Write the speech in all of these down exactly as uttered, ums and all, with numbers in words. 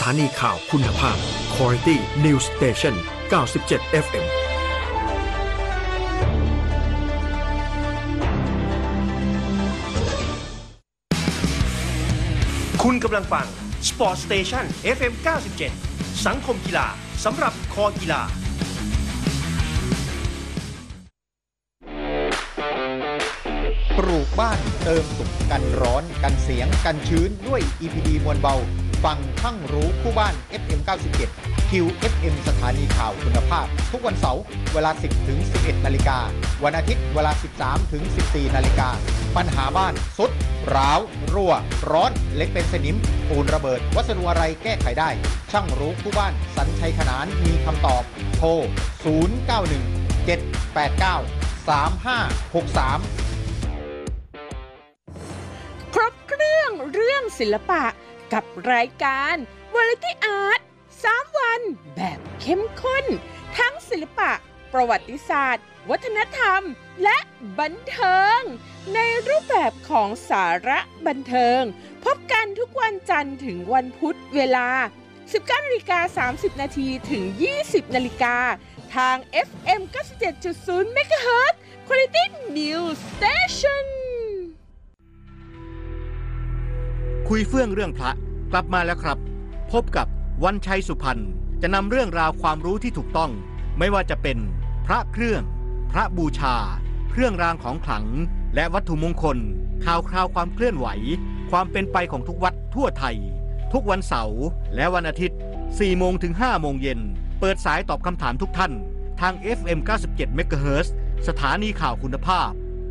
านีข่าวคุณภาพ Quality News Station เก้าสิบเจ็ด เอฟ เอ็มคุณกำลังฟัง Sport Station เอฟ เอ็ม เก้าสิบเจ็ด สังคมกีฬาสำหรับคอกีฬาปลูกบ้านเติมสุขกันร้อนกันเสียงกันชื้นด้วย อี พี ดี มวลเบาฟังทั้งรู้คู่บ้าน เอฟ เอ็ม เก้าสิบเจ็ด คิว เอฟ เอ็ม สถานีข่าวคุณภาพทุกวันเสาร์เวลา สิบถึงสิบเอ็ด นาฬิกาวันอาทิตย์เวลา สิบสามถึงสิบสี่ นาฬิกาปัญหาบ้านสุดร้าวรั่วร้อนเล็กเป็นสนิมปูนระเบิดวัสดุอะไรแก้ไขได้ช่างรู้คู่บ้านสัญชัยขนานมีคำตอบโทรศูนย์ เก้า หนึ่ง เจ็ด แปด เก้า สาม ห้า หก สามครบเครื่องเรื่องศิลปะกับรายการ Variety Art สาม วันแบบเข้มข้นทั้งศิลปะประวัติศาสตร์วัฒนธรรมและบันเทิงในรูปแบบของสาระบันเทิงพบกันทุกวันจันทร์ถึงวันพุธเวลา สิบเก้านาฬิกาสามสิบ นาทีถึง ยี่สิบ นาฬิกาทาง เอฟ เอ็ม เก้าสิบเจ็ดจุดศูนย์ เมกะเฮิรตซ์ Quality News Station คุยเฟื่องเรื่องพระกลับมาแล้วครับพบกับวันชัยสุพรรณจะนำเรื่องราวความรู้ที่ถูกต้องไม่ว่าจะเป็นพระเครื่องพระบูชาเครื่องรางของขลังและวัตถุมงคลข่าวคราวความเคลื่อนไหวความเป็นไปของทุกวัดทั่วไทยทุกวันเสาร์และวันอาทิตย์ สี่โมงถึงห้าโมงเย็นเปิดสายตอบคำถามทุกท่านทาง เอฟ เอ็ม เก้าสิบเจ็ด เมกะเฮิรตซ์ สถานีข่าวคุณภาพ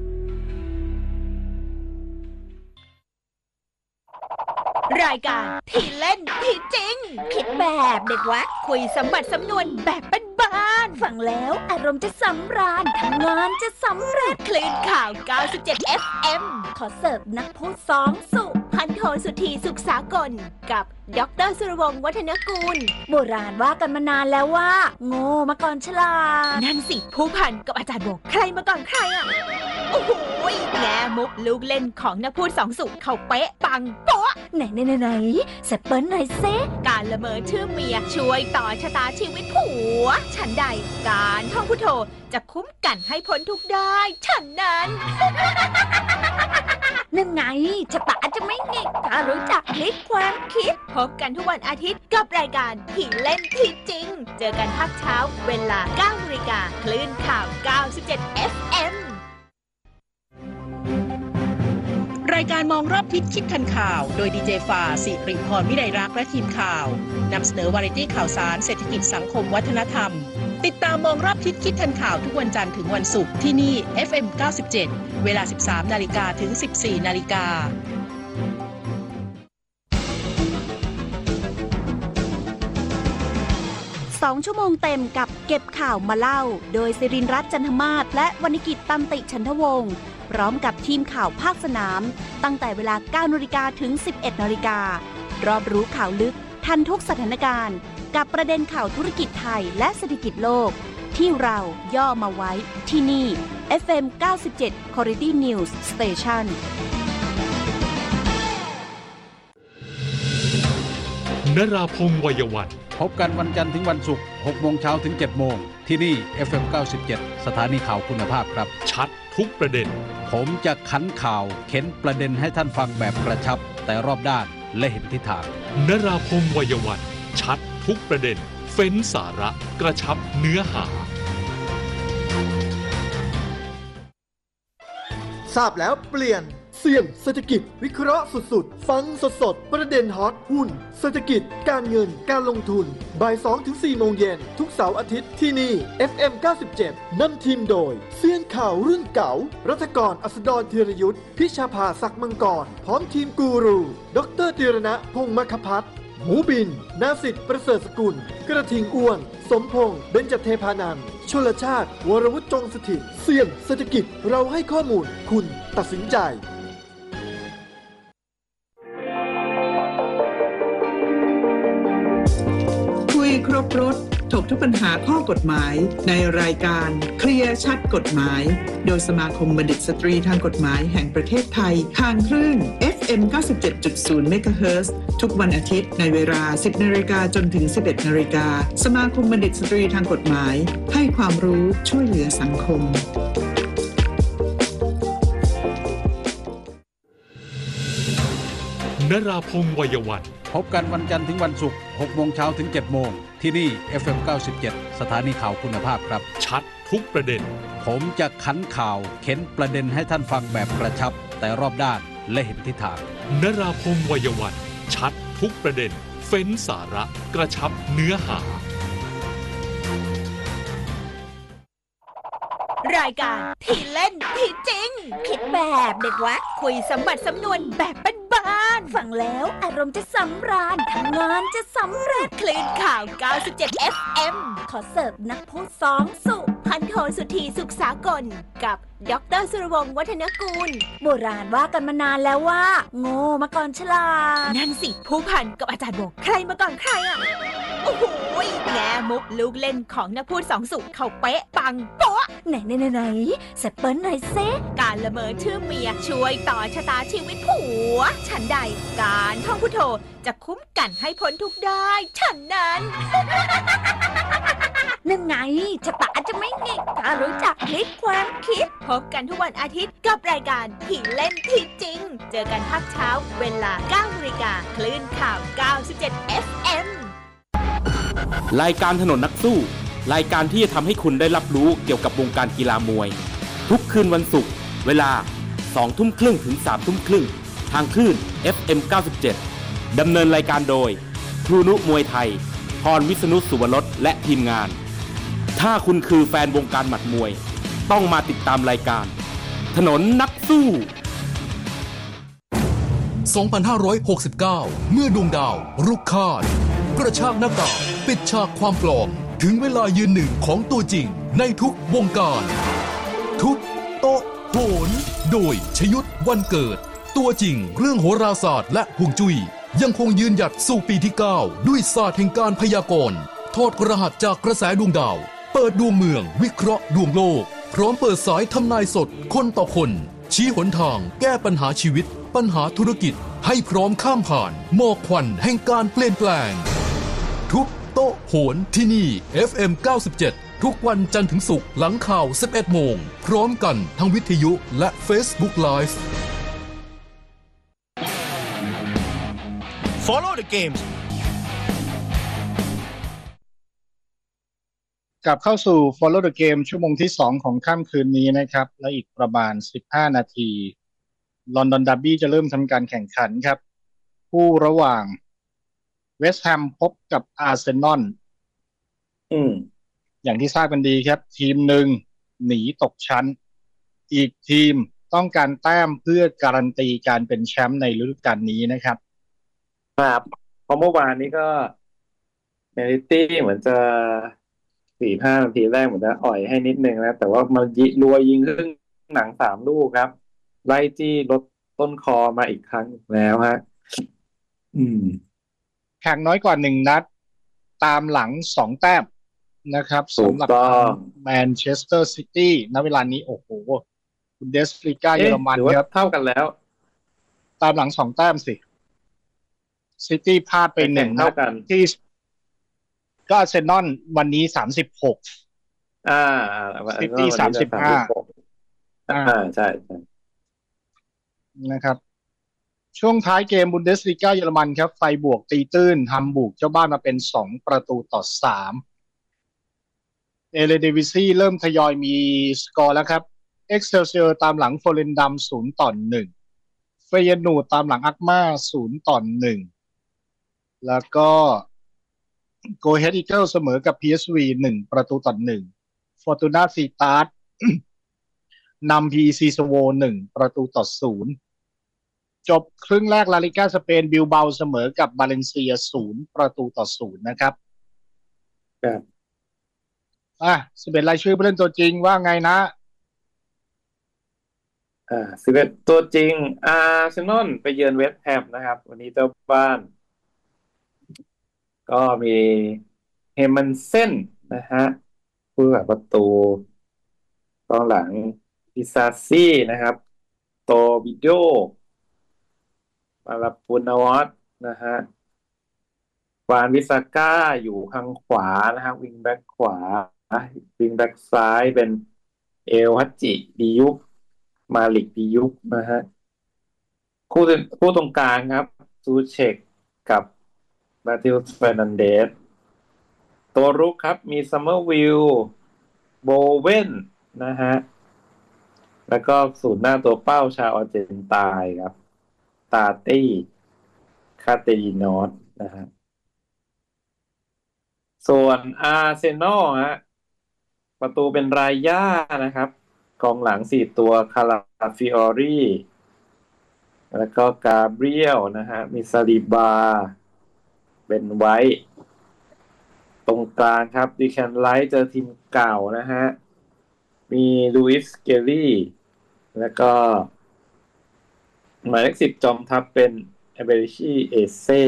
รายการที่เล่นที่จริงคิดแบบเด็กวัดคุยสมบัติสำนวนแบบบ้านๆฟังแล้วอารมณ์จะสำราญทำงานจะสำเร็จคลื่นข่าว เก้าสิบเจ็ด เอฟ เอ็ม ขอเสิร์ฟนักพูดสองสุพันโทสุธีสุขสากลกับดร.สุรวงศ์วัฒนกูลโบราณว่ากันมานานแล้วว่าโง่มาก่อนฉลาดนั่นสิผู้พันกับอาจารย์โบใครมาก่อนใครอ่ะโอ้โหแง่มุกลูกเล่นของนักพูดสองสุเขาเป๊ะปังโป๊ะไหนไหนไหนไหนเสปเปิ้ลหน่อยเซการละเมอชื่อเมียช่วยต่อชะตาชีวิตผัวฉันใดการท่องพุทโธจะคุ้มกันให้พ้นทุกได้ฉันนั้นนั่นไงชะตาจะไม่งิกถ้ารู้จักพลิกความคิดพบกันทุกวันอาทิตย์กับรายการที่เล่นที่จริงเจอกันภาคเช้าเวลา เก้านาฬิกาคลื่นข่าว เก้าสิบเจ็ด เอฟ เอ็มรายการมองรอบทิศคิดทันข่าวโดยดีเจฟ้าสิริพรวิไลรักษ์และทีมข่าวนำเสนอวาไรตี้ข่าวสารเศรษฐกิจสังคมวัฒนธรรมติดตามมองรอบทิศคิดทันข่าวทุกวันจันทร์ถึงวันศุกร์ที่นี่ เอฟ เอ็ม เก้าสิบเจ็ด เวลา สิบสามนาฬิกาถึง สิบสี่นาฬิกาสองชั่วโมงเต็มกับเก็บข่าวมาเล่าโดยสิรินทร์รัตน์จันทมาศและวรรณกิจตันติฉันทวงศ์พร้อมกับทีมข่าวภาคสนามตั้งแต่เวลา เก้านาฬิกาถึง สิบเอ็ดนาฬิการอบรู้ข่าวลึกทันทุกสถานการณ์กับประเด็นข่าวธุรกิจไทยและเศรษฐกิจโลกที่เราย่อมาไว้ที่นี่ เอฟ เอ็ม เก้าสิบเจ็ด Quality News Station นราพงศ์วัยวันพบกันวันจันทร์ถึงวันศุกร์ หกโมงเช้าถึง เจ็ดโมงที่นี่ เอฟ เอ็ม เก้าสิบเจ็ด สถานีข่าวคุณภาพครับชัดทุกประเด็นผมจะขันข่าวเข็นประเด็นให้ท่านฟังแบบกระชับแต่รอบด้านและเห็นทิศทางนราพงศ์วัยวันชัดทุกประเด็นเฟ้นสาระกระชับเนื้อหาทราบแล้วเปลี่ยนเสี่ยงเศรษฐกิจวิเคราะห์สุดๆฟังสดๆประเด็นฮอตหุ้นเศรษฐกิจการเงินการลงทุนบ่าย สองถึงสี่ โมงเย็นทุกเสาร์อาทิตย์ที่นี่ เอฟ เอ็ม เก้าสิบเจ็ด นำทีมโดยเซียนข่าวรุ่นเก่ารัฐกรอัสดรธีรยุทธพิชาภาศักดิ์มังกรพร้อมทีมกูรูดร.ธีรณะพงษ์มคพัฒน์หมูบินนาสิทธิ์ประเสริฐสกุลกระทิงอ้วนสมพงษ์เบญจเทพานันท์ชลชาติวรวุฒิจงสถิตเสี่ยงเศรษฐกิจเราให้ข้อมูลคุณตัดสินใจคุยครบรถถกทุกปัญหาข้อกฎหมายในรายการเคลียร์ชัดกฎหมายโดยสมาคมบัณฑิตสตรีทางกฎหมายแห่งประเทศไทยทางคลื่น เอฟ เอ็ม เก้าสิบเจ็ดจุดศูนย์ เมกะเฮิรตซ์ทุกวันอาทิตย์ในเวลา สิบนาฬิกาจนถึง สิบเอ็ดนาฬิกาสมาคมบัณฑิตสตรีทางกฎหมายให้ความรู้ช่วยเหลือสังคมนราพงษ์วัยวันพบกันวันจันทร์ถึงวันศุกร์ หกโมงเช้าถึง เจ็ดโมงที่นี่ เอฟ เอ็ม เก้าสิบเจ็ด สถานีข่าวคุณภาพครับชัดทุกประเด็นผมจะขันข่าวเข็นประเด็นให้ท่านฟังแบบกระชับแต่รอบด้านและเห็นทิศทางนราพงษ์วัยวันชัดทุกประเด็นเฟ้นสาระกระชับเนื้อหารายการที่เล่นที่จริงคิดแบบเด็กวัดคุยสมบัติสำนวนแบบบ้านๆฟังแล้วอารมณ์จะสำราญทำงานจะสำเร็จคลื่นข่าว เก้าสิบเจ็ด เอฟ เอ็ม ขอเสิร์ฟนักพูดสองสุพันโทสุธีสุขสากลกับดร.สุรวงศ์วัฒนกูลโบราณว่ากันมานานแล้วว่าโง่มาก่อนฉลาดนั่นสิผู้พันกับอาจารย์โบใครมาก่อนใครอ่ะโอ้โหแง่มุกลูกเล่นของนักพูดสองสุเขาเป๊ะปังโป๊ะไหนไหนไหนสเปิ้ลหน่อยเซการละเมอชื่อเมียช่วยต่อชะตาชีวิตผัวฉันใดการท่องพุทโธจะคุ้มกันให้พ้นทุกได้ฉันนั้น นั่นไงชะตาจะไม่เง่งถ้ารู้จักพลิกความคิดพบกันทุกวันอาทิตย์กับรายการที่เล่นที่จริงเจอกันภาคเช้าเวลา เก้านาฬิกาคลื่นข่าว เก้าสิบเจ็ด เอฟ เอ็มรายการถนนนักสู้รายการที่จะทำให้คุณได้รับรู้เกี่ยวกับวงการกีฬามวยทุกคืนวันศุกร์เวลา สองทุ่มครึ่งถึง สามทุ่มครึ่งทางคลื่น เอฟ เอ็ม เก้าสิบเจ็ด ดำเนินรายการโดยครูนุมวยไทยพรวิษณุสุวรสและทีมงานถ้าคุณคือแฟนวงการหมัดมวยต้องมาติดตามรายการถนนนักสู้สองพันห้าร้อยหกสิบเก้า เมื่อดวงดาวรุกคาดกระชากหน้ากากปิดฉากความปลอมถึงเวลายืนหนึ่งของตัวจริงในทุกวงการทุบโต๊ะโหนโดยชยุทธวันเกิดตัวจริงเรื่องโหราศาสตร์และฮวงจุ้ยยังคงยืนหยัดสู่ปีที่เก้าด้วยศาสตร์แห่งการพยากรณ์ถอดรหัสจากกระแสดวงดาวเปิดดวงเมืองวิเคราะห์ดวงโลกพร้อมเปิดสายทำนายสดคนต่อคนชี้หนทางแก้ปัญหาชีวิตปัญหาธุรกิจให้พร้อมข้ามผ่านหมอกควันแห่งการเปลี่ยนแปลงทุบโต๊ะโหนที่นี่ เอฟ เอ็ม เก้าสิบเจ็ด ทุกวันจันทร์ถึงศุกร์หลังข่าว สิบเอ็ดโมงพร้อมกันทั้งวิทยุและ Facebook Live Follow the games กลับเข้าสู่ Follow the Game ชั่วโมงที่สองของค่ำคืนนี้นะครับและอีกประมาณสิบห้านาทีลอนดอนดาร์บี้จะเริ่มทำการแข่งขันครับคู่ระหว่างเวสต์แฮมพบกับอาร์เซนอลอืมอย่างที่ทราบกันดีครับทีมหนึ่งหนีตกชั้นอีกทีมต้องการแต้มเพื่อการันตีการเป็นแชมป์ในฤดูกาลนี้นะครับครับเพราะเมื่อวานนี้ก็แมนซิตี้เหมือนจะสี่ห้านาทีแรกเหมือนจะอ่อยให้นิดนึงนะแต่ว่ามันยิรัวยิงครึ่งหนังสามลูกครับไล่จี้ลดต้นคอมาอีกครั้งแล้วฮะอืมแข่งน้อยกว่าหนึ่งนัดตามหลังสองแต้มนะครับสำหรับแมนเชสเตอร์ซิตี้ณเวลานี้โอ้โหบุนเดสลีกาเยอรมันครับเท่ากันแล้วตามหลังสองแต้มสิซิตี้พลาดไปหนึ่งนัดที่ก็อาร์เซนอลวันนี้สามสิบหกอ่าซิตี้สามสิบห้าอ่าใช่ๆนะครับช่วงท้ายเกมบุนเดสลีกาเยอรมันครับไฟบวกตีตื้นทำบุกเจ้าบ้านมาเป็นสองประตูต่อสามเอเลดิวิซีเริ่มทยอยมีสกอร์แล้วครับเอ็กเซลเซียร์ตามหลังโฟเรนดัมศูนย์ต่อหนึ่งเฟเยนูตามหลังอักมาศูนย์ต่อหนึ่งแล้วก็โกเฮดอีเกิลเสมอกับ พี เอส วี หนึ่งประตูต่อหนึ่งฟอร์ตูน่าซีตาร์ดนำ พี ซี สโวหนึ่งประตูต่อศูนย์จบครึ่งแรกลาลิก้าสเปนบิลเบาเสมอกับบาเลนเซียศูนย์ประตูต่อศูนย์นะครับครับอ่ะสิบเอ็ดรายชื่อผู้เล่นตัวจริงว่าไงนะอ่าสิบเอ็ดตัวจริงอาร์เซนอลไปเยือนเวสต์แฮมนะครับวันนี้เจ้าบ้านก็มีเฮมันเซ่นนะฮะผู้รักษาประตูกองหลังอิซาซี่นะครับโตบิโดมาลาปุนวัตนะฮะวานวิซาก้าอยู่ข้างขวานะครับวิงแบ็กขวาวิงแบ็กซ้ายเป็นเอลฮัจจิดิยุกมาลิกดิยุกนะฮะคู่คู่ตรงกลางครับซูเชกกับมาติลเฟอร์นันเดสตัวรุกครับมีซัมเมอร์วิลโบเวนนะฮะแล้วก็ศูนย์หน้าตัวเป้าชาวอาร์เจนตายครับตาตี้คาเตยินอสนะฮะส่วนอาร์เซนอลฮะประตูเป็นรายย่านะครับกองหลังสี่ตัวคาราฟิออรีแล้วก็กาเบรียลนะฮะมีซาลิบาเป็นไว้ตรงกลางครับดิแคนไลท์เจอทีมเก่านะฮะมีลูอิสเกลลี่แล้วก็หมายเลขสิบจอมทัพเป็นเอเบริชีเอเซ่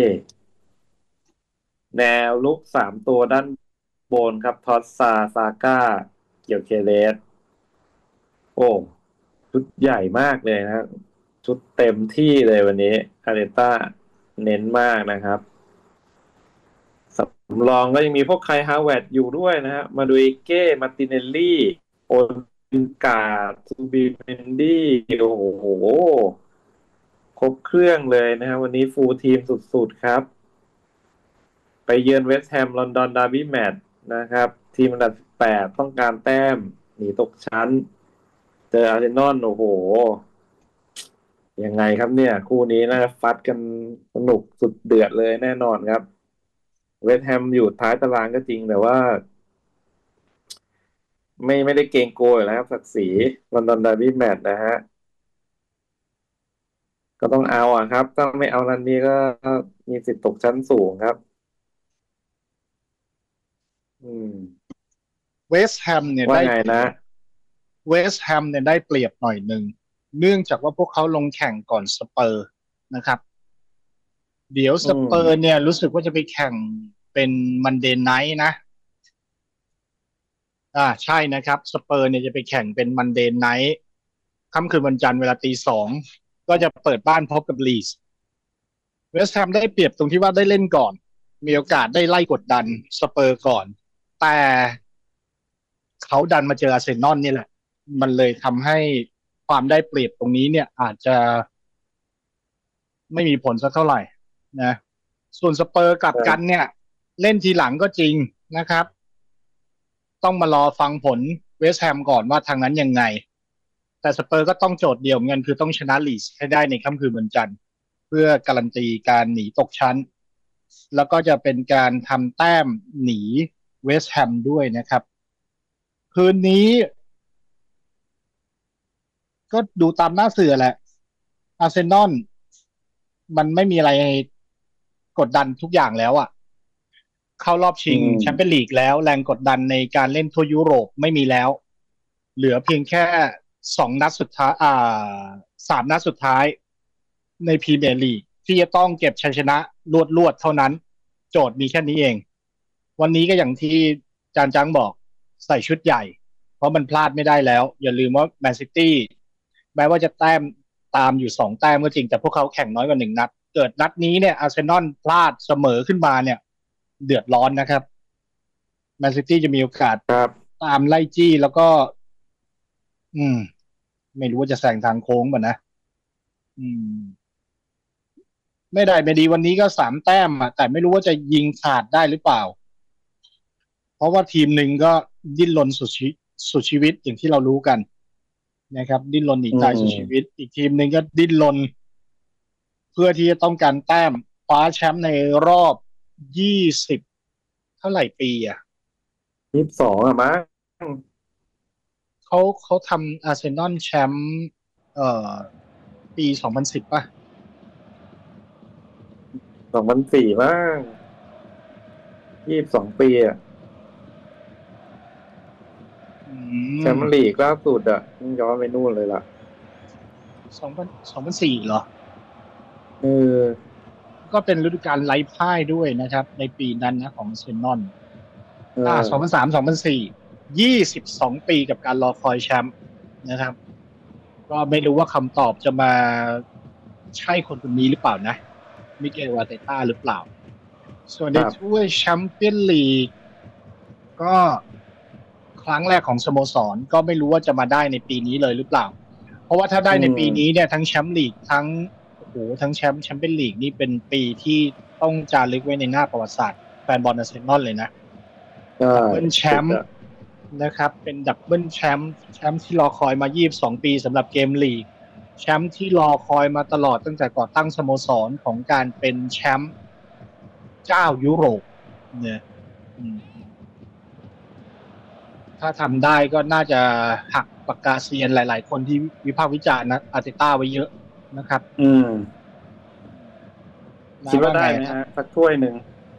แนวลุกสามตัวด้านบนครับทอสซาซาก้าเกียวเคเลสโอ้ชุดใหญ่มากเลยนะชุดเต็มที่เลยวันนี้อาร์เตต้าเน้นมากนะครับสำรองก็ยังมีพวกไคฮาวเวิร์ดอยู่ด้วยนะฮะมาดูเอเก้มาติเนลลี่โอนกาซูบิเมนดี้โอ้โหครบเครื่องเลยนะฮะวันนี้ฟูลทีมสุดๆครับไปเยือนเวสต์แฮมลอนดอนดาร์บี้แมตช์นะครับทีมอันดับแปดต้องการแต้มหนีตกชั้นเจออาร์เซนอลโอ้โหยังไงครับเนี่ยคู่นี้น่าจะฟัดกันสนุกสุดเดือดเลยแน่นอนครับเวสต์แฮมอยู่ท้ายตารางก็จริงแต่ว่าไม่ไม่ได้เกรงโกยแล้วครับศักดิ์ศรีลอนดอนดาร์บี้แมตช์นะฮะก็ต้องเอาอ่ะครับถ้าไม่เอานันนี้ก็มีสิทธิ์ตกชั้นสูงครับอืมเวสต์แฮมเนี่ยว่าได้ไงนะเวสต์แฮมเนี่ยได้เปรียบหน่อยหนึ่งเนื่องจากว่าพวกเขาลงแข่งก่อนสเปอร์นะครับเดี๋ยวสเปอร์เนี่ยรู้สึกว่าจะไปแข่งเป็นมันเดย์ไนท์นะอ่าใช่นะครับสเปอร์เนี่ยจะไปแข่งเป็นมันเดย์ไนท์ค่ำคืนวันจันทร์เวลาตีสองก็จะเปิดบ้านพบกับลีสเวสต์แฮมได้เปรียบตรงที่ว่าได้เล่นก่อนมีโอกาสได้ไล่กดดันสเปอร์ก่อนแต่เขาดันมาเจออาร์เซนอลนี่แหละมันเลยทำให้ความได้เปรียบตรงนี้เนี่ยอาจจะไม่มีผลสักเท่าไหร่นะส่วนสเปอร์กลับกันเนี่ยเล่นทีหลังก็จริงนะครับต้องมารอฟังผลเวสต์แฮมก่อนว่าทางนั้นยังไงแต่สเปอร์ก็ต้องโจทย์เดียวเหมือนกันคือต้องชนะลีดส์ให้ได้ในค่ำคืนวันจันทร์เพื่อการันตีการหนีตกชั้นแล้วก็จะเป็นการทำแต้มหนีเวสต์แฮมด้วยนะครับคืนนี้ก็ดูตามหน้าสื่อแหละอาร์เซนอลมันไม่มีอะไรกดดันทุกอย่างแล้วอ่ะเข้ารอบชิงแชมเปี้ยนลีกแล้วแรงกดดันในการเล่นทั่วยุโรปไม่มีแล้วเหลือเพียงแค่สองนัดสุดท้ายอ่าสามนัดสุดท้ายในพรีเมียร์ลีกที่จะต้องเก็บชัยชนะรวดๆเท่านั้นโจทย์มีแค่นี้เองวันนี้ก็อย่างที่จานจังบอกใส่ชุดใหญ่เพราะมันพลาดไม่ได้แล้วอย่าลืมว่าแมนซิตี้แม้ว่าจะแต้มตามอยู่สองแต้มก็จริงแต่พวกเขาแข่งน้อยกว่าหนึ่งนัดเกิดนัดนี้เนี่ยอาร์เซนอลพลาดเสมอขึ้นมาเนี่ยเดือดร้อนนะครับแมนซิตี้จะมีโอกาสตามไล่จี้แล้วก็อืมไม่รู้ว่าจะแซงทางโค้งป่ะนะอืมไม่ได้ไม่ดีวันนี้ก็สามแต้มอ่ะแต่ไม่รู้ว่าจะยิงขาดได้หรือเปล่าเพราะว่าทีมหนึ่งก็ดิ้นรนสุดชีสุดชีวิตอย่างที่เรารู้กันนะครับดิ้นรนหนีตายสุดชีวิตอีกทีมหนึ่งก็ดิ้นรนเพื่อที่จะต้องการแต้มคว้าแชมป์ในรอบยี่สิบเท่าไหร่ปีอ่ะยี่สิบสองอ่ะมั้งเขาเขาทำอาร์เซนอลแชมป์เอ่อปีสองพันสิบป่ะสองพันสี่มั้งยี่สิบสองปีอ่ะแชมเปี้ยนลีกล่าสุดอ่ะย้อนไปนู่นเลยล่ะสองพันสองพันสี่เหรอเออก็เป็นฤดูกาลไร้พ่ายด้วยนะครับในปีนั้นนะของอาร์เซนอลอ่าสองพันสาม สองพันสี่ ยี่สิบสองปีกับการรอคอยแชมป์นะครับก็ไม่รู้ว่าคำตอบจะมาใช่คนคนนี้หรือเปล่านะมิเกลอาร์เตต้าหรือเปล่าส่วนในถ้วยแชมเปี้ยนลีกก็ครั้งแรกของสโมสรก็ไม่รู้ว่าจะมาได้ในปีนี้เลยหรือเปล่าเพราะว่าถ้าได้ในปีนี้เนี่ยทั้งแชมป์ลีกทั้งโอ้โหทั้งแชมป์แชมเปี้ยนลีกนี่เป็นปีที่ต้องจารึกไว้ในหน้าประวัติศาสตร์แฟนบอลอาร์เซนอลเลยนะดับเบิลแชมป์นะครับเป็นดับเบิลแชมป์แชมป์ที่รอคอยมายี่สิบสองปีสำหรับเกมลีกแชมป์ที่รอคอยมาตลอดตั้งแต่ก่อตั้งสโมสรของการเป็นแชมป์เจ้ายุโรปเนี่ยถ้าทำได้ก็น่าจะหักปากกาเซียนหลายๆคนที่วิพากษ์วิจารณ์นะอาร์เตต้าไว้เยอะนะครับอืมคิดว่าได้ไหมฮะสักถ้วยหนึ่ง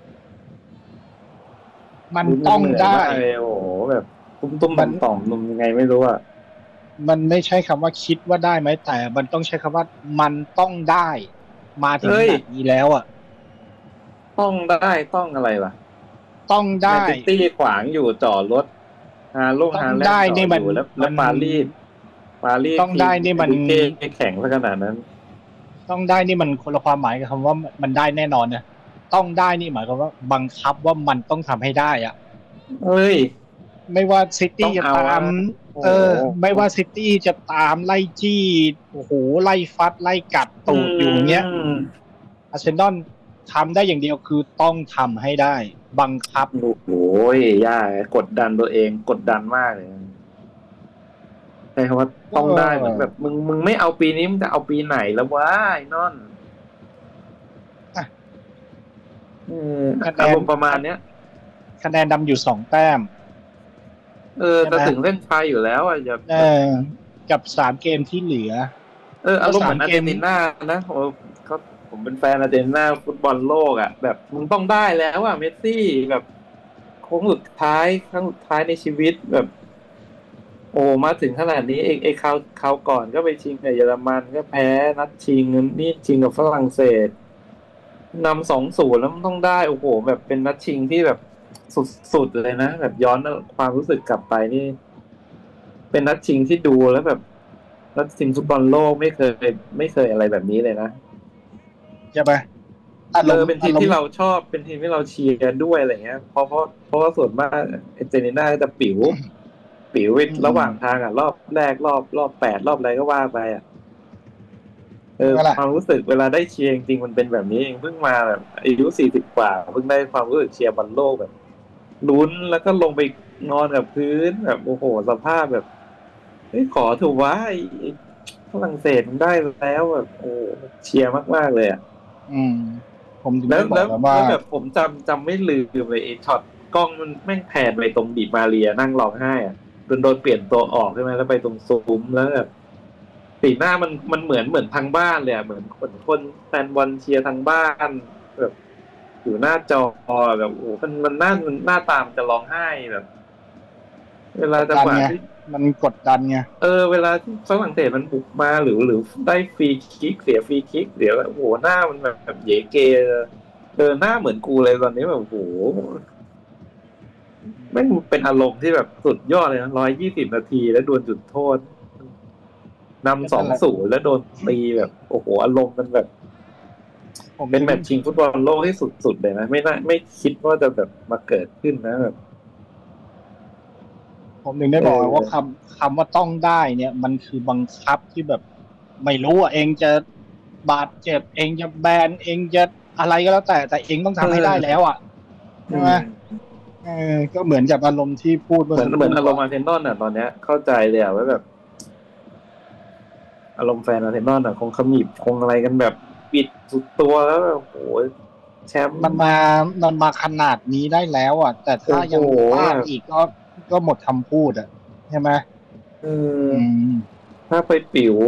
มันต้องได้โอ้โหแบบตุ้มๆต่อมๆนุ่มยังไงไม่รู้อ่ะมันไม่ใช่คำว่าคิดว่าได้ไหมแต่มันต้องใช้คำว่ามันต้องได้มาถึงขนาดนี้แล้วอ่ะต้องได้ต้องอะไรวะต้องได้แมนซิตี้ขวางอยู่จอดรถฮาลงฮาแลนด์จอดอยู่แล้วแล้วปารีสปารีสต้องได้นี่มันแข็งซะขนาดนั้นต้องได้นี่มันคนละความหมายกับคำว่ามันได้แน่นอนนะต้องได้นี่หมายความว่าบังคับว่ามันต้องทำให้ได้อ่ะเฮ้ยไม่ว่าซิตี้จะตามเออไม่ว่าซิตี้จะตามไล่จี้โอ้โหไล่ฟัดไล่กัดตูดอยู่อย่างเงี้ยอาร์เซนอลทำได้อย่างเดียวคือต้องทำให้ได้บังคับโอ้โหยากกดดันตัวเองกดดันมากเลยใช่คำว่าต้องได้เหมือนแบบมึงมึงไม่เอาปีนี้มึงจะเอาปีไหนแล้ววะไอ้นอนอารมณ์ประมาณเนี้ยคะแนนนำอยู่สองแต้มเออจะถึงเส้นชัยอยู่แล้วอ่ะอย่าเออกับสามเกมที่เหลือเอออารมณ์เหมือนอาร์เจนตินานะโอ้เขาผมเป็นแฟนอาร์เจนตินาฟุตบอลโลกอ่ะแบบมึงต้องได้แล้วอ่ะเมสซี่แบบโค้งสุดท้ายครั้งสุดท้ายในชีวิตแบบโอ้มาถึงขนาดนี้ไอ้ไอ้คราวคราวก่อนก็ไปชิงกับเยอรมันก็แพ้นัดชิงนี่ชิงกับฝรั่งเศสนำสองศูนย์แล้วมันต้องได้โอ้โหแบบเป็นนัดชิงที่แบบสุดๆเลยนะแบบย้อนความรู้สึกกลับไปนี่เป็นนัดชิงที่ดูแล้วแบบนัดชิงฟุตบอลโลกไม่เคยไม่เคยอะไรแบบนี้เลยนะใช่ปะเออเป็นทีมที่เราชอบเป็นทีมที่เราเชียร์ด้วยอะไรเงี้ยเพราะเพราะเพราะว่าส่วนมากอาร์เจนตินาจะปิ๋วปิ๋วระหว่างทางอ่ะรอบแรกรอบรอบแปดรอบอะไรก็ว่าไปอ่ะเออความรู้สึกเวลาได้เชียร์จริงๆมันเป็นแบบนี้เองเพิ่งมาแบบอายุสี่สิบกว่าเพิ่งได้ความรู้สึกเชียร์บอลโลกแบบลุ้นแล้วก็ลงไปนอนกับพื้นแบบโอ้โหสภาพแบบเฮ้ยขอถูกว่าฝรั่งเศสมันได้แล้วแบบโอ้เชียร์มากๆเลยอ่ะอืมผมถึงได้บอกว่าแบบผมจำจำไม่ลืมเลยไอ้ช็อตกล้องมันแม่งแผ่ไปตรงดิมาเรียนั่งร้องไห้อ่ะโดนโดนเปลี่ยนตัวออกใช่ไหมแล้วไปตรงซุ้มแล้วแบบสีหน้ามันมันเหมือนเหมือนทางบ้านเลยอ่ะเหมือนคนคนแฟนบอลเชียร์ทางบ้านแบบอยู่หน้าจอแบบโอ้มันมันหน้ามันหน้าตามจะร้องไห้แบบเวลาจังหวะที่มันกดดันไงเออเวลาที่ฝรั่งเศสมันบุกมาหรือหรือได้ฟรีคิกเสียฟรีคิกเดี๋ยวโอ้โหหน้ามันแบบแบบเยเกเออหน้าเหมือนกูเลยตอนนี้แบบโอ้โหไม่เป็นอารมณ์ที่แบบสุดยอดเลยนะร้อยยี่สิบนาทีแล้วโดนจุดโทษนำสองศูนย์แล้วโดนตีแบบโอ้โหอารมณ์มันแบบเป็นแมตช์ชิงฟุตบอลโลกที่สุดๆเลยนะไม่น่าไม่คิดว่าจะแบบมาเกิดขึ้นนะแบบผมถึงได้บอกว่าคำคำว่าต้องได้เนี่ยมันคือบังคับที่แบบไม่รู้อ่ะเองจะบาดเจ็บเองจะแบนเองจะอะไรก็แล้วแต่แต่เองต้องทำให้ได้แล้วอ่ะใช่ไหมเออก็เหมือนกับอารมณ์ที่พูดเหมือนเหมือนอารมณ์อาร์เซนอลอ่ะตอนเนี้ยเข้าใจเลยอ่ะว่าแบบอารมณ์แฟนอาร์เซนอลอ่ะคงขมิบคงอะไรกันแบบปิดสุดตัวแล้วแบบโอ้ยแชมป์มันมามันมาขนาดนี้ได้แล้วอ่ะแต่ถ้ายังพลาดอีกก็ก็หมดคำพูดอ่ะใช่ไหมอืมถ้าไปปิ๋ว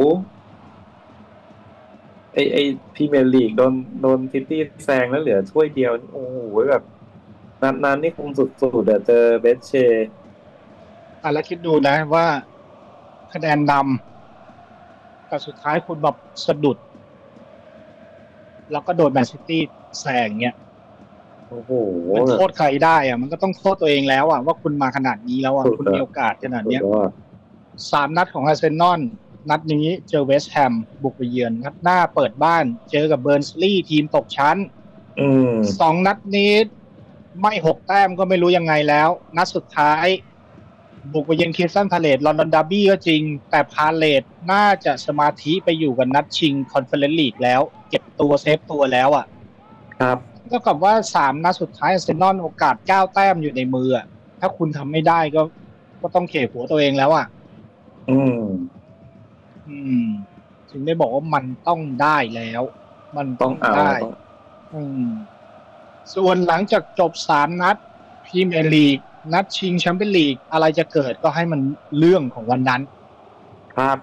ไอไอพรีเมียร์ลีกโดนโดนซิตี้แซงแล้วเหลือถ้วยเดียวโอ้โหแบบนั้นนั้นนี่คงสุดๆเดี๋ยวเจอเบสเชอ่ะแล้วคิดดูนะว่าคะแนนนำแต่สุดท้ายคุณแบบสะดุดแล้วก็โดนแมนซิตี้แซงเงี้ยโอ้โหมันโทษใครได้อ่ะมันก็ต้องโทษตัวเองแล้วอ่ะว่าคุณมาขนาดนี้แล้วอ่ะคุณมีโอกาสขนาดเนี้ยสามนัดของอาร์เซนอลนัดนี้เจอเวสต์แฮมบุกไปเยือนนัดหน้าเปิดบ้านเจอกับเบิร์นสลีย์ทีมตกชั้นสองนัดนี้ไม่หกแต้มก็ไม่รู้ยังไงแล้วนัดสุดท้ายบุกไปเยือนคริสตัลพาเลซลอนดอนดาร์บี้ก็จริงแต่พาเลซน่าจะสมาธิไปอยู่กับนัดชิงคอนเฟอเรนซ์ลีกแล้วเก็บตัวเซฟตัวแล้วอ่ะครับก็กับว่าสามนัดสุดท้ายอาร์เซนอลโอกาสเก้าแต้มอยู่ในมืออ่ะถ้าคุณทำไม่ได้ก็ก็ต้องเขกหัวตัวเองแล้วอ่ะอืมอืมถึงได้บอกว่ามันต้องได้แล้วมันต้องได้อืมส่วนหลังจากจบสามนัดพรีเมียร์ลีกนัดชิงแชมเปี้ยนลีกอะไรจะเกิดก็ให้มันเรื่องของวันนั้นครับ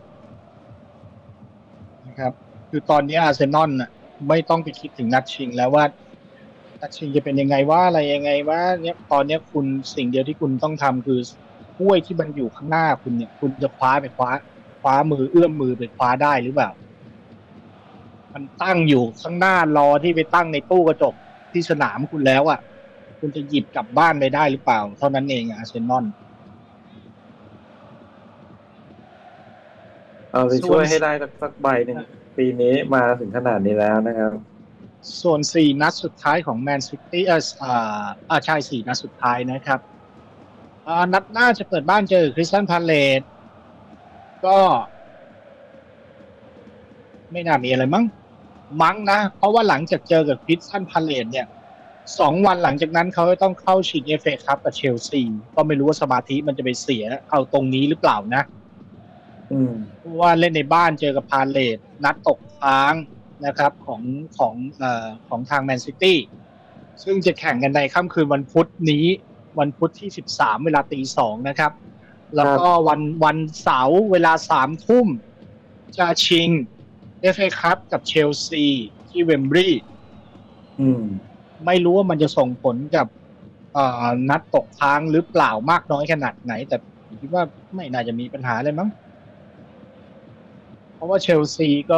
นะครับคือตอนนี้อาร์เซนอลน่ะไม่ต้องไปคิดถึงนัดชิงแล้วว่านัดชิงจะเป็นยังไงว่าอะไรยังไงว่าเนี่ยตอนนี้คุณสิ่งเดียวที่คุณต้องทำคือถ้วยที่มันอยู่ข้างหน้าคุณเนี่ยคุณจะคว้าไปคว้าคว้ามือเอื้อมมือไปคว้าได้หรือเปล่ามันตั้งอยู่ข้างหน้ารอที่ไปตั้งในตู้กระจกที่สนามคุณแล้วอ่ะคุณจะหยิบกลับบ้านไปได้หรือเปล่าเท่านั้นเองอาร์เซนอลเอาไปช่วยให้ได้สักใบหนึ่งปีนี้มาถึงขนาดนี้แล้วนะครับส่วนสี่นัดสุดท้ายของแมนซิตี้เอ่ออ่าใช่สี่นัดสุดท้ายนะครับอ่านัดหน้าจะเปิดบ้านเจอคริสตัลพาเลซก็ไม่น่ามีอะไรมั้งมั้งนะเพราะว่าหลังจากเจอกับคริสตัลพาเลซเนี่ยสองวันหลังจากนั้นเขาจะต้องเข้าชิง เอฟ เอ คัพกับเชลซีก็ไม่รู้ว่าสมาธิมันจะไปเสียเอาตรงนี้หรือเปล่านะอืมเพราะว่าเล่นในบ้านเจอกับพาเลซนัดตกค้างนะครับของของเอ่อของทางแมนซิตี้ซึ่งจะแข่งกันในค่ำคืนวันพุธนี้วันพุธที่สิบสามเวลาตีสองนะครับแล้วก็วันวันเสาร์เวลาสามทุ่มจะชิง เอฟ เอ Cup กับเชลซีที่เวมบลีย์อืมไม่รู้ว่ามันจะส่งผลกับนัดตกค้างหรือเปล่ามากน้อยขนาดไหนแต่คิดว่าไม่น่าจะมีปัญหาเลยมั้งเพราะว่าเชลซีก็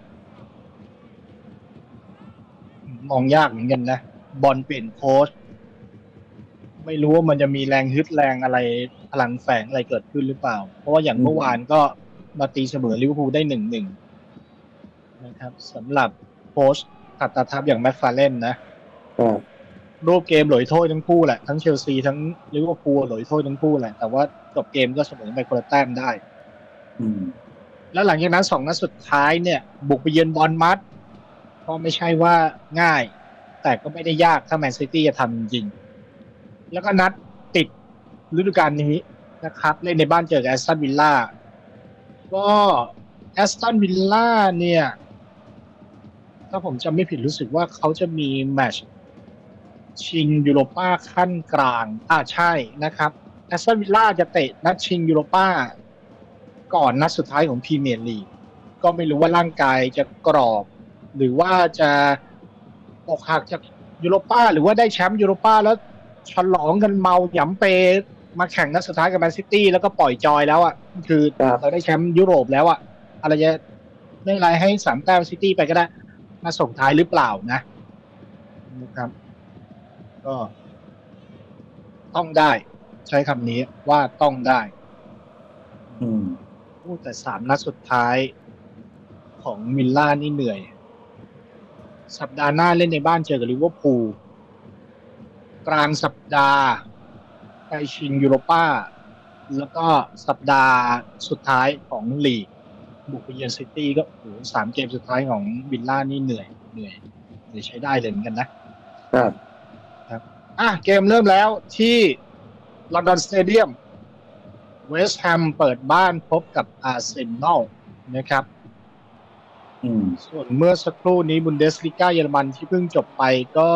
มองยากเหมือนกันนะบอลเปลี่ยนโค้ชไม่รู้ว่ามันจะมีแรงฮึดแรงอะไรพลังแฝงอะไรเกิดขึ้นหรือเปล่าเพราะว่าอย่างเมื่อวานก็มาตีเสมอลิเวอร์พูลได้ หนึ่งหนึ่ง นะครับสำหรับโค้ชขัดตาทับอย่างแม็กฟาร์เลนนะรูปเกมหลอยโทษทั้งคู่แหละทั้งเชลซีทั้งลิเวอร์พูลหลอยโทษทั้งคู่แหละแต่ว่าจบเกมก็เสมอไปคนละแต้มได้แล้วหลังจากนั้นสองนัดสุดท้ายเนี่ยบุกไปเยือนบอร์นมัธก็ไม่ใช่ว่าง่ายแต่ก็ไม่ได้ยากถ้าแมนซิตี้จะทำจริงๆแล้วก็นัดติดฤดูกาลนี้นะครับเล่นในบ้านเจอกับแอสตันวิลล่าก็แอสตันวิลล่าเนี่ยถ้าผมจำไม่ผิดรู้สึกว่าเขาจะมีแมตช์ชิงยูโรป้าขั้นกลางอ่าใช่นะครับแอสตันวิลล่าจะเตะนัดชิงยูโรป้าก่อนนัดสุดท้ายของพรีเมียร์ลีกก็ไม่รู้ว่าร่างกายจะกรอบหรือว่าจะอกหักจากยูโรป้าหรือว่าได้แชมป์ยูโรป้าแล้วฉลองกันเมาหยำเปมาแข่งนัดสุดท้ายกับแมนซิตี้แล้วก็ปล่อยจอยแล้วอ่ะคือเราได้แชมป์ยุโรปแล้วอ่ะอะไรจะไม่ไรให้สามแต้มซิตี้ไปก็ได้มาส่งท้ายหรือเปล่านะนะครับก็ต้องได้ใช้คำนี้ว่าต้องได้อืมพูดแต่สามนัดสุดท้ายของวิลล่านี่เหนื่อยสัปดาห์หน้าเล่นในบ้านเจอกับลิเวอร์พูลกลางสัปดาห์ไปชิงยูโรป้าแล้วก็สัปดาห์สุดท้ายของลีกบุกไปเยือนซิตี้ก็โอ้โหสามเกมสุดท้ายของวิลล่านี่เหนื่อยเหนื่อยเหนื่อยใช้ได้เลยเหมือนกันนะครับครับอ่ะเกมเริ่มแล้วที่ลอนดอนสเตเดียมเวสต์แฮมเปิดบ้านพบกับอาร์เซนอลนะครับส่วนเมื่อสักครู่นี้บุนเดสลิก้าเยอรมันที่เพิ่งจบไปก็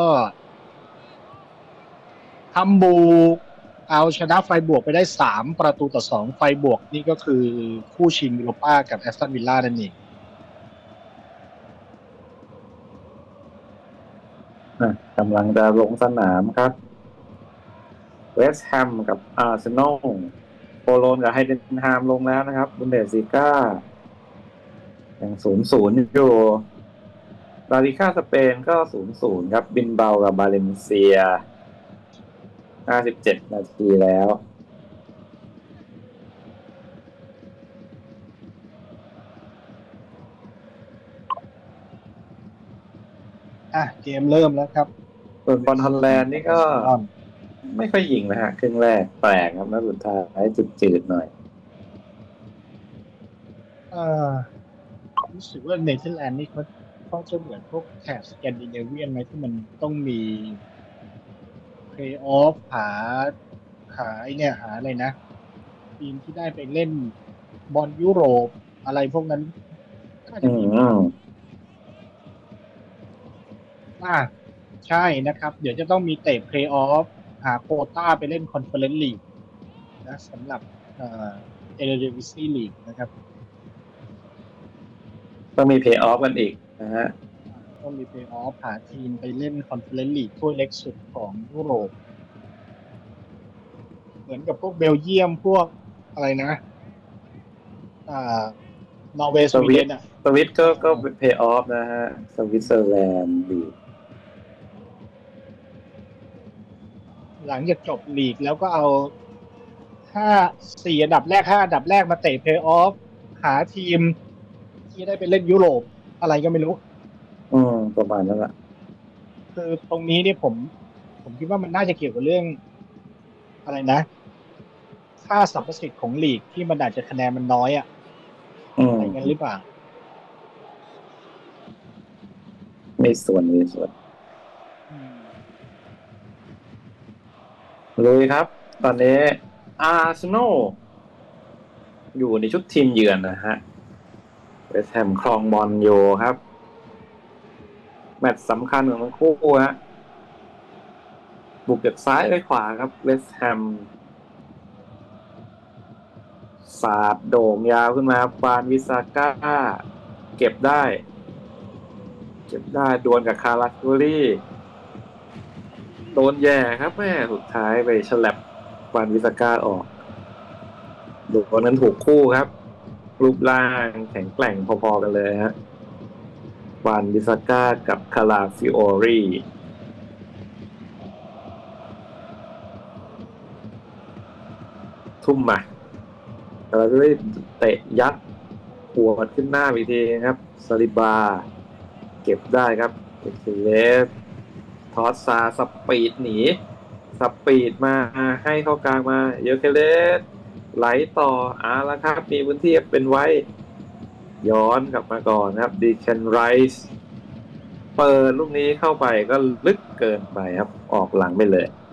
ฮัมบูร์กเอาชนะไฟบวกไปได้สามประตูต่อสองไฟบวกนี่ก็คือคู่ชิงยูโรป้ากับแอสตันวิลล่านั่นเองกำลังจะลงสนามครับเวสต์แฮมกับอาร์เซนอลโปโลนกับไฮเดนฮามลงแล้วนะครับบุนเดสลิก้ายังศูนย์ศูนย์อยู่ลาลิก้าสเปนก็ ศูนย์ศูนย์ ครับบินเบากับบาเลนเซียห้าสิบเจ็ดนาทีแล้วอ่ะเกมเริ่มแล้วครับส่วนบอลฮอลแลนด์นี่ก็ไม่ค่อยยิงนะฮะครึ่งแรกแปลกครับแล้วสุดท้ายจืดๆหน่อยเอ่อรู้สึกว่าเนเธอร์แลนด์นี่เขาเขาจะเหมือนพวกแถบสแกนดิเนเวียนไหมที่มันต้องมีเพลย์ออฟหาหาไอเนี่ยหาอะไรนะทีมที่ได้ไปเล่นบอลยุโรปอะไรพวกนั้นก็จะมีอ่าใช่นะครับเดี๋ยวจะต้องมีเตะเพลย์ออฟหาโควต้าไปเล่นคอนเฟอเรนซ์ลีกนะสำหรับเอ่อเอเดวิซีลีกนะครับต้องมีเพย์ออฟกันอีกนะฮะต้องมีเพย์ออฟหาทีมไปเล่นคอนเฟอเรนซ์ลีกถ้วยเล็กสุดของยุโรปเหมือนกับพวกเบลเยียมพวกอะไรนะอ่านอร์เวย์สวีเดนอ่ะสวิตก็ก็เพย์ออฟนะฮะสวิตเซอร์แลนด์ลีกหลังจากจบลีกแล้วก็เอาห้าสี่อันดับแรกห้าอันดับแรกมาเตะเพลย์ออฟหาทีมที่ได้ไปเล่นยุโรปอะไรก็ไม่รู้อืมประมาณนั้นแหละคือตรงนี้เนี่ยผมผมคิดว่ามันน่าจะเกี่ยวกับเรื่องอะไรนะค่าสรรพสิทธิ์ของลีกที่มันอาจจะคะแนนมันน้อยอ่ะอะไรกันหรือเปล่าไม่ส่วนไม่ส่วนเลยครับตอนนี้อาร์เซนอลอยู่ในชุดทีมเยือนนะฮะเวสต์แฮมครองบอลโยครับแมตช์สำคัญของทั้งคู่ฮะบุกจากซ้ายไปขวาครับเวสต์แฮมสาดโด่งยาวขึ้นมาฟานวิซาก้าเก็บได้เก็บได้ดวลกับคาราคูรี่โดนแย่ครับแม่สุดท้ายไปฉลับฟานวิซาก้าออกดูคนนั้นถูกคู่ครับรูปร่างแข็งแกร่งพอๆกันเลยฮะฟานวิซาก้ากับคาราฟิโอรี่ทุ่มมาเราจะได้เตะยัดหัวขึ้นหน้าอีกทีครับซาลิบาเก็บได้ครับเอเคเลสทอสซาสปีดหนีสปีดมาให้เข้ากลางมาเอเคเลสไหลต่ออ่ะแล้วครับมีพื้นที่เป็นไว้ย้อนกลับมาก่อนครับดีเคนไรส์เปิดลูกนี้เข้าไปก็ลึกเกินไปครับออกหลังไปเลย